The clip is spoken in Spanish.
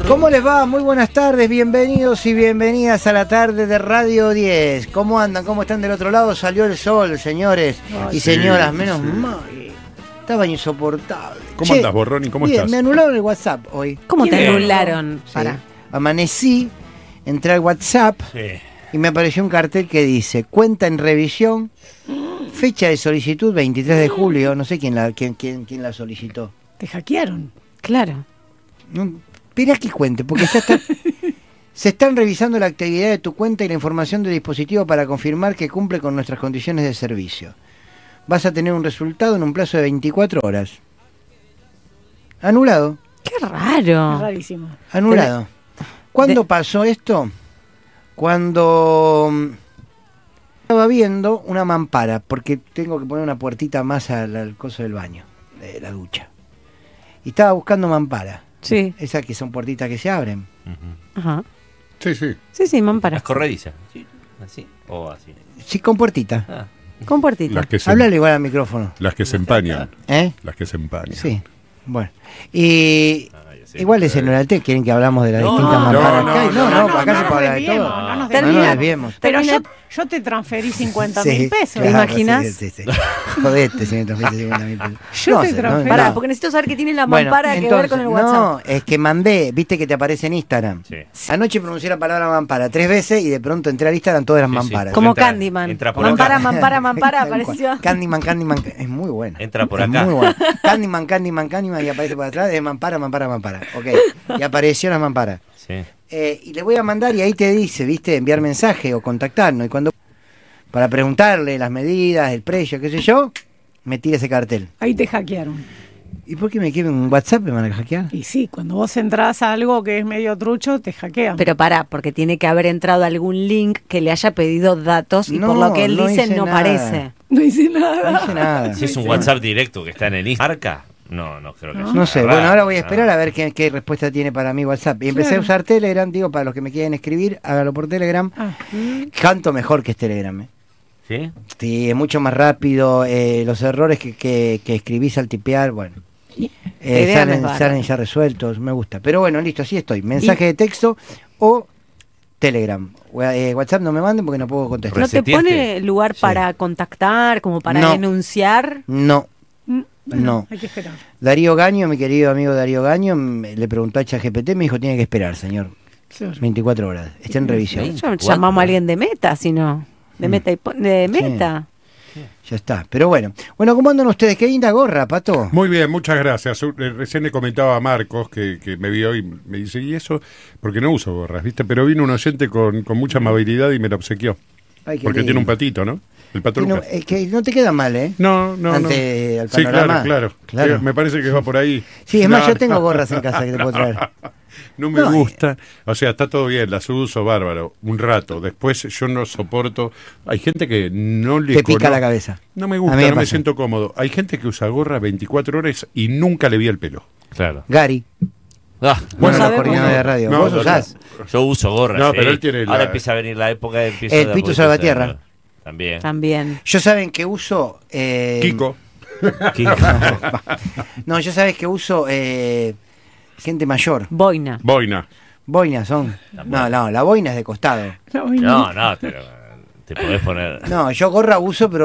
¿Cómo les va? Muy buenas tardes, bienvenidos y bienvenidas a la tarde de Radio 10. ¿Cómo andan? ¿Cómo están del otro lado? Salió el sol, señores y señoras, menos mal. Estaba insoportable. ¿Cómo andas, Borroni? ¿Cómo bien, estás? me anularon el WhatsApp hoy. ¿Cómo te anularon? Sí. Para. Amanecí, entré al WhatsApp y me apareció un cartel que dice: cuenta en revisión, fecha de solicitud 23 de julio. No sé quién la solicitó. Te hackearon. Claro. Espera que cuente, porque ya está. Se están revisando la actividad de tu cuenta y la información del dispositivo para confirmar que cumple con nuestras condiciones de servicio. Vas a tener un resultado en un plazo de 24 horas. Anulado. Qué raro. Es rarísimo. Anulado. ¿Cuándo pasó esto? Cuando estaba viendo una mampara, porque tengo que poner una puertita más al coso del baño, de la ducha. Y estaba buscando mampara. Sí. Esas que son puertitas que se abren. Ajá. Sí, sí. Sí, mampara. Las corredizas. ¿Sí? ¿Así? ¿O así? Sí, con puertita. Ah. Con puertita. Las que se, Háblale igual al micrófono. las que se empañan. ¿Eh? Las que se empañan. Sí. Bueno. Y Ya sé. igual ese no era el té. ¿Quieren que hablamos de las No, distintas no, mamparas no, que hay? no, acá se puede hablar de todo. No nos No Termina. nos desviemos. Pero Termina- yo te transferí 50 Sí, mil pesos. claro, ¿Te imaginas? Sí. Jodete, si me transferiste 50.000 pesos. Yo te sé, transferí. Pará, porque necesito saber qué tiene la Bueno, mampara que ver entonces, con el no, WhatsApp. es que mandé, viste que te aparece en Instagram. Sí. Anoche pronuncié la palabra mampara 3 veces y de pronto entré al Instagram, todas eran Sí, sí. mamparas. Como Entra- Candyman. entra por Mampara, acá. mampara, Tal apareció. cual. Candyman, es muy bueno. Entra por Es acá. muy bueno. Candyman, y aparece por atrás, es mampara. Ok, y apareció la mampara. Sí. Y le voy a mandar y ahí te dice, viste, enviar mensaje o contactarnos. Y cuando, para preguntarle las medidas, el precio, qué sé yo, me tira ese cartel. Ahí te hackearon. ¿Y por qué me quieren un WhatsApp? ¿Me van a hackear? Y sí, cuando vos entras a algo que es medio trucho, te hackean. Pero pará, porque tiene que haber entrado algún link que le haya pedido datos y No, por lo que él no dice hice no nada. parece. No hice nada. No hice nada. Si es un WhatsApp directo que está en el Marca, no creo que sea. No sé, raro, bueno, ahora voy a esperar ¿no? a ver qué respuesta tiene para mi WhatsApp. Y empecé Claro. a usar Telegram, digo, para los que me quieren escribir, hágalo por Telegram. Ah, Canto mejor que es Telegram. ¿Sí? Sí, es mucho más rápido, los errores que escribís al tipear, bueno, Telegram es bárbaro. salen ya resueltos, me gusta. Pero bueno, listo, así estoy. Mensaje de texto o Telegram. WhatsApp no me manden porque no puedo contestar. ¿No te ¿Reseteaste? pone lugar Sí. para contactar, como para No. denunciar? No. bueno, No. hay que esperar. Darío Gaño, mi querido amigo Darío Gaño, le preguntó a ChatGPT, me dijo, tiene que esperar, señor. Claro. 24 horas. Está en revisión. Llamamos a alguien de Meta, si no. De Meta. De Meta. Ya está. Pero bueno. Bueno, ¿cómo andan ustedes? Qué linda gorra, Pato. Muy bien, muchas gracias. Recién le comentaba a Marcos que me vio y me dice, ¿y eso? Porque no uso gorras, ¿viste? Pero vino un oyente con mucha amabilidad y me la obsequió. Ay, qué Porque lindo. tiene un patito, ¿no? El pato Que no, Lucas. que no te queda mal, ¿eh? No. Ante el Sí, panorama. claro. Me parece que va por ahí. Sí, es más, No, yo tengo gorras en casa que te puedo traer. No me No, gusta. O sea, está todo bien, las uso bárbaro. Un rato. Después yo no soporto. Hay gente que no le Te pica cono- la cabeza. No me A gusta, mí me no me pasa. siento cómodo. Hay gente que usa gorra 24 horas y nunca le vi el pelo. Claro. Gary, Ah, bueno, la sabemos. coordinadora de radio. No, ¿Vos no, usás? yo uso gorras. No, sí. pero él tiene Ahora la- empieza a venir la época de empieza El de Pito poder Salvatierra. usar, También. También. Yo saben que uso... Kiko. No, yo sabes que uso gente mayor. Boina. Boina. Boinas son. No, la boina es de costado. No, No, pero te podés poner. No, yo gorra uso, pero